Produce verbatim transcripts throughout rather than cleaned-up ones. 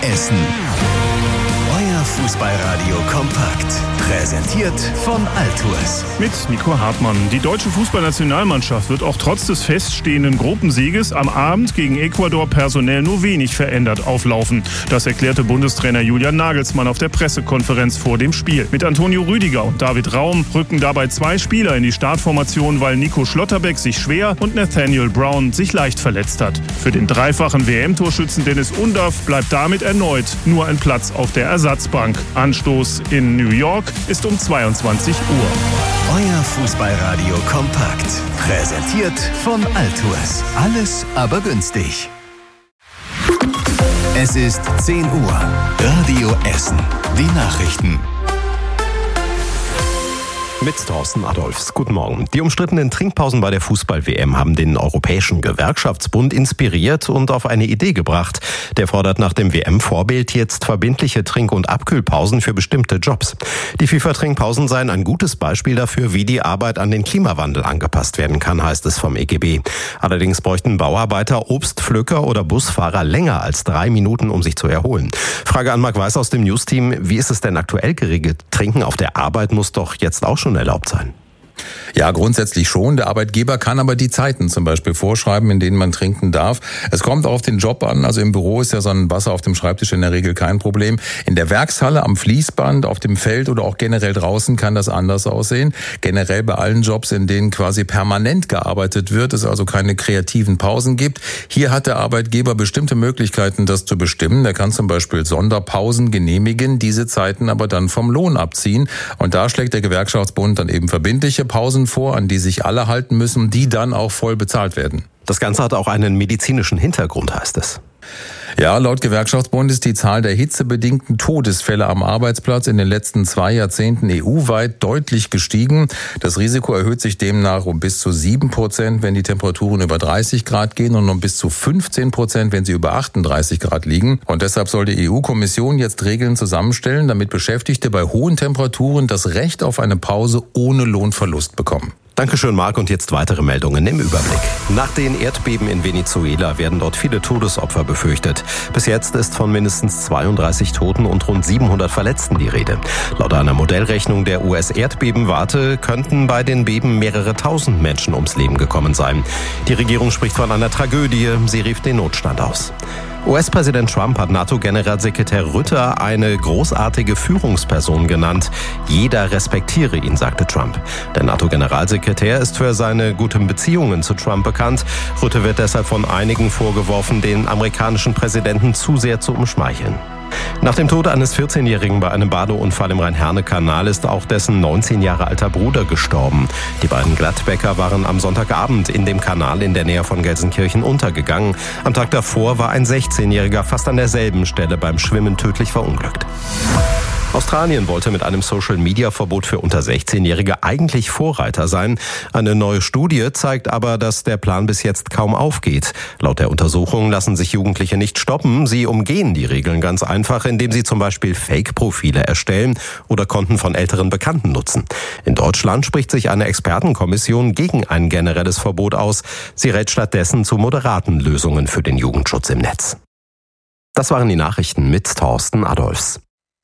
Essen. Euer Fußballradio kompakt. Präsentiert von Altours. Mit Nico Hartmann. Die deutsche Fußballnationalmannschaft wird auch trotz des feststehenden Gruppensieges am Abend gegen Ecuador personell nur wenig verändert auflaufen. Das erklärte Bundestrainer Julian Nagelsmann auf der Pressekonferenz vor dem Spiel. Mit Antonio Rüdiger und David Raum rücken dabei zwei Spieler in die Startformation, weil Nico Schlotterbeck sich schwer und Nathaniel Brown sich leicht verletzt hat. Für den dreifachen W M-Torschützen Dennis Undaff bleibt damit erneut nur ein Platz auf der Ersatzbank. Anstoß in New York ist um zweiundzwanzig Uhr. Euer Fußballradio kompakt. Präsentiert von Altours. Alles aber günstig. Es ist zehn Uhr. Radio Essen. Die Nachrichten. Mit Thorsten Adolfs. Guten Morgen. Die umstrittenen Trinkpausen bei der Fußball-W M haben den Europäischen Gewerkschaftsbund inspiriert und auf eine Idee gebracht. Der fordert nach dem W M-Vorbild jetzt verbindliche Trink- und Abkühlpausen für bestimmte Jobs. Die FIFA-Trinkpausen seien ein gutes Beispiel dafür, wie die Arbeit an den Klimawandel angepasst werden kann, heißt es vom E G B. Allerdings bräuchten Bauarbeiter, Obstpflücker oder Busfahrer länger als drei Minuten, um sich zu erholen. Frage an Marc Weiß aus dem News-Team. Wie ist es denn aktuell geregelt? Trinken auf der Arbeit muss doch jetzt auch schon erlaubt sein. Ja, grundsätzlich schon. Der Arbeitgeber kann aber die Zeiten zum Beispiel vorschreiben, in denen man trinken darf. Es kommt auch auf den Job an. Also im Büro ist ja so ein Wasser auf dem Schreibtisch in der Regel kein Problem. In der Werkshalle, am Fließband, auf dem Feld oder auch generell draußen kann das anders aussehen. Generell bei allen Jobs, in denen quasi permanent gearbeitet wird, es also keine kreativen Pausen gibt. Hier hat der Arbeitgeber bestimmte Möglichkeiten, das zu bestimmen. Der kann zum Beispiel Sonderpausen genehmigen, diese Zeiten aber dann vom Lohn abziehen. Und da schlägt der Gewerkschaftsbund dann eben verbindliche Pausen vor, an die sich alle halten müssen, die dann auch voll bezahlt werden. Das Ganze hat auch einen medizinischen Hintergrund, heißt es. Ja, laut Gewerkschaftsbund ist die Zahl der hitzebedingten Todesfälle am Arbeitsplatz in den letzten zwei Jahrzehnten E U-weit deutlich gestiegen. Das Risiko erhöht sich demnach um bis zu sieben Prozent, wenn die Temperaturen über dreißig Grad gehen und um bis zu fünfzehn Prozent, wenn sie über achtunddreißig Grad liegen. Und deshalb soll die E U-Kommission jetzt Regeln zusammenstellen, damit Beschäftigte bei hohen Temperaturen das Recht auf eine Pause ohne Lohnverlust bekommen. Dankeschön, Marc. Und jetzt weitere Meldungen im Überblick. Nach den Erdbeben in Venezuela werden dort viele Todesopfer befürchtet. Bis jetzt ist von mindestens zweiunddreißig Toten und rund siebenhundert Verletzten die Rede. Laut einer Modellrechnung der U S-Erdbebenwarte könnten bei den Beben mehrere tausend Menschen ums Leben gekommen sein. Die Regierung spricht von einer Tragödie. Sie rief den Notstand aus. U S-Präsident Trump hat NATO-Generalsekretär Rutte eine großartige Führungsperson genannt. Jeder respektiere ihn, sagte Trump. Der NATO-Generalsekretär ist für seine guten Beziehungen zu Trump bekannt. Rutte wird deshalb von einigen vorgeworfen, den amerikanischen Präsidenten zu sehr zu umschmeicheln. Nach dem Tod eines vierzehnjährigen bei einem Badeunfall im Rhein-Herne-Kanal ist auch dessen neunzehn Jahre alter Bruder gestorben. Die beiden Gladbecker waren am Sonntagabend in dem Kanal in der Nähe von Gelsenkirchen untergegangen. Am Tag davor war ein sechzehnjähriger fast an derselben Stelle beim Schwimmen tödlich verunglückt. Australien wollte mit einem Social-Media-Verbot für unter sechzehnjährige eigentlich Vorreiter sein. Eine neue Studie zeigt aber, dass der Plan bis jetzt kaum aufgeht. Laut der Untersuchung lassen sich Jugendliche nicht stoppen. Sie umgehen die Regeln ganz einfach, indem sie zum Beispiel Fake-Profile erstellen oder Konten von älteren Bekannten nutzen. In Deutschland spricht sich eine Expertenkommission gegen ein generelles Verbot aus. Sie rät stattdessen zu moderaten Lösungen für den Jugendschutz im Netz. Das waren die Nachrichten mit Thorsten Adolfs.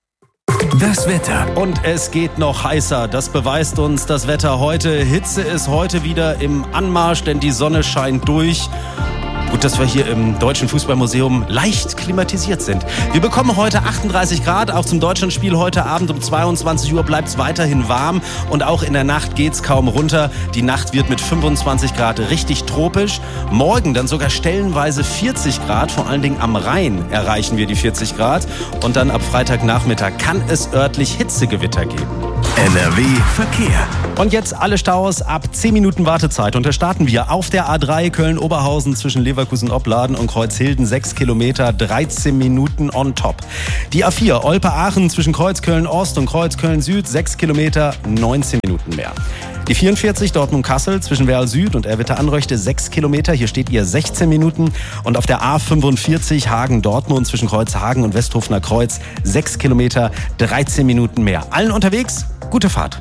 Das Wetter. Und es geht noch heißer. Das beweist uns das Wetter heute. Hitze ist heute wieder im Anmarsch, denn die Sonne scheint durch. Gut, dass wir hier im Deutschen Fußballmuseum leicht klimatisiert sind. Wir bekommen heute achtunddreißig Grad. Auch zum Deutschlandspiel heute Abend um zweiundzwanzig Uhr bleibt es weiterhin warm. Und auch in der Nacht geht's kaum runter. Die Nacht wird mit fünfundzwanzig Grad richtig tropisch. Morgen dann sogar stellenweise vierzig Grad. Vor allen Dingen am Rhein erreichen wir die vierzig Grad. Und dann ab Freitagnachmittag kann es örtlich Hitzegewitter geben. N R W Verkehr. Und jetzt alle Staus ab zehn Minuten Wartezeit. Und da starten wir auf der A drei Köln-Oberhausen zwischen Leverkusen-Opladen und Kreuzhilden. sechs Kilometer, dreizehn Minuten on top. Die A vier Olpe-Aachen zwischen Kreuzköln-Ost und Kreuzköln-Süd. sechs Kilometer, neunzehn Minuten mehr. Die vierundvierzig Dortmund-Kassel zwischen Werl Süd und Erwitte-Anröchte. sechs Kilometer, hier steht ihr sechzehn Minuten. Und auf der A fünfundvierzig Hagen-Dortmund zwischen Kreuzhagen und Westhofener Kreuz. sechs Kilometer, dreizehn Minuten mehr. Allen unterwegs, gute Fahrt.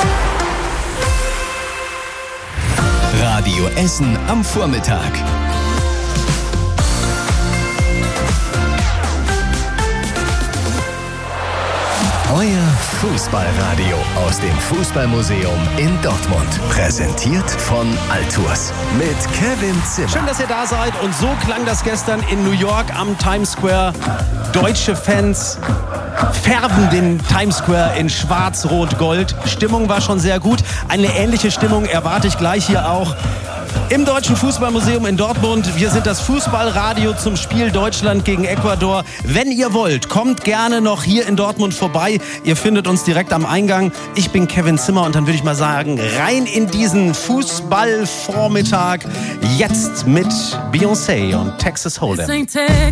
Radio Essen am Vormittag. Euer Fußballradio aus dem Fußballmuseum in Dortmund. Präsentiert von Altours mit Kevin Zimmer. Schön, dass ihr da seid. Und so klang das gestern in New York am Times Square. Deutsche Fans färben den Times Square in schwarz, rot, gold. Stimmung war schon sehr gut. Eine ähnliche Stimmung erwarte ich gleich hier auch im Deutschen Fußballmuseum in Dortmund. Wir sind das Fußballradio zum Spiel Deutschland gegen Ecuador. Wenn ihr wollt, kommt gerne noch hier in Dortmund vorbei. Ihr findet uns direkt am Eingang. Ich bin Kevin Zimmer und dann würde ich mal sagen, rein in diesen Fußballvormittag. Jetzt mit Beyoncé und Texas Hold'em.